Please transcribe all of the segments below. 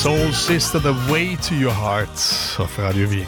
Soul Sister, The Way to Your Heart auf Radio Wien.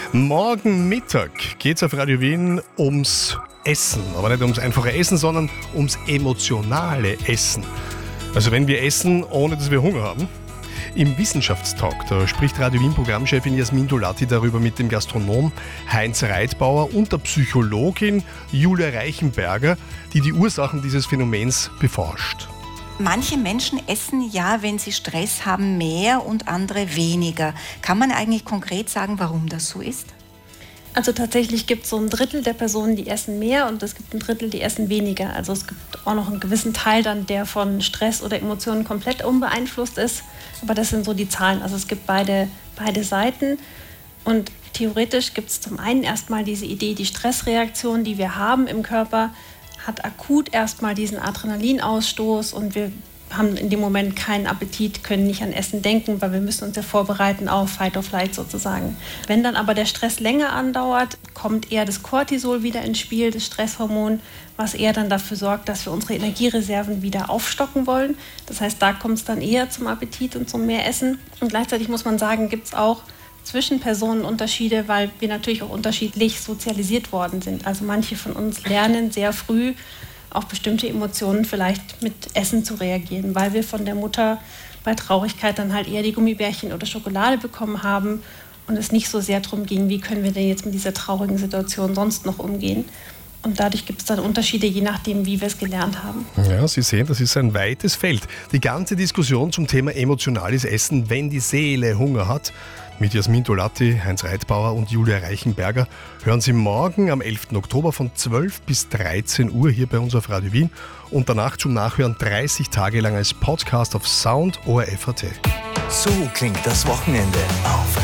Morgen Mittag geht es auf Radio Wien ums Essen. Aber nicht ums einfache Essen, sondern ums emotionale Essen. Also wenn wir essen, ohne dass wir Hunger haben. Im Wissenschaftstalk, da spricht Radio Wien-Programmchefin Jasmin Dolatti darüber mit dem Gastronom Heinz Reitbauer und der Psychologin Julia Reichenberger, die die Ursachen dieses Phänomens beforscht. Manche Menschen essen ja, wenn sie Stress haben, mehr und andere weniger. Kann man eigentlich konkret sagen, warum das so ist? Also tatsächlich gibt es so ein Drittel der Personen, die essen mehr und es gibt ein Drittel, die essen weniger. Also es gibt auch noch einen gewissen Teil dann, der von Stress oder Emotionen komplett unbeeinflusst ist. Aber das sind so die Zahlen. Also es gibt beide Seiten. Und theoretisch gibt es zum einen erstmal diese Idee, die Stressreaktion, die wir haben im Körper, hat akut erstmal diesen Adrenalinausstoß und wir haben in dem Moment keinen Appetit, können nicht an Essen denken, weil wir müssen uns ja vorbereiten auf Fight or Flight sozusagen. Wenn dann aber der Stress länger andauert, kommt eher das Cortisol wieder ins Spiel, das Stresshormon, was eher dann dafür sorgt, dass wir unsere Energiereserven wieder aufstocken wollen. Das heißt, da kommt es dann eher zum Appetit und zum Mehressen. Und gleichzeitig muss man sagen, gibt es auch zwischen Personen Unterschiede, weil wir natürlich auch unterschiedlich sozialisiert worden sind. Also manche von uns lernen sehr früh, auf bestimmte Emotionen vielleicht mit Essen zu reagieren, weil wir von der Mutter bei Traurigkeit dann halt eher die Gummibärchen oder Schokolade bekommen haben und es nicht so sehr darum ging, wie können wir denn jetzt mit dieser traurigen Situation sonst noch umgehen. Und dadurch gibt es dann Unterschiede, je nachdem, wie wir es gelernt haben. Ja, Sie sehen, das ist ein weites Feld. Die ganze Diskussion zum Thema emotionales Essen, wenn die Seele Hunger hat, mit Jasmin Dolatti, Heinz Reitbauer und Julia Reichenberger, hören Sie morgen am 11. Oktober von 12 bis 13 Uhr hier bei uns auf Radio Wien und danach zum Nachhören 30 Tage lang als Podcast auf Sound ORF.at. So klingt das Wochenende auf